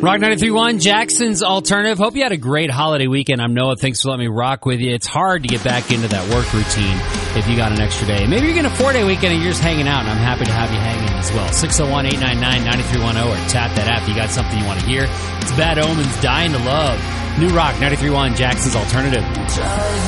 Rock 93.1, Jackson's Alternative. Hope you had a great holiday weekend. I'm Noah. Thanks for letting me rock with you. It's hard to get back into that work routine if you got an extra day. Maybe you're getting a 4-day weekend and you're just hanging out, and I'm happy to have you hanging as well. 601-899-9310 or tap that app. You got something you want to hear. It's Bad Omens, Dying to Love. New Rock 93.1, Jackson's Alternative.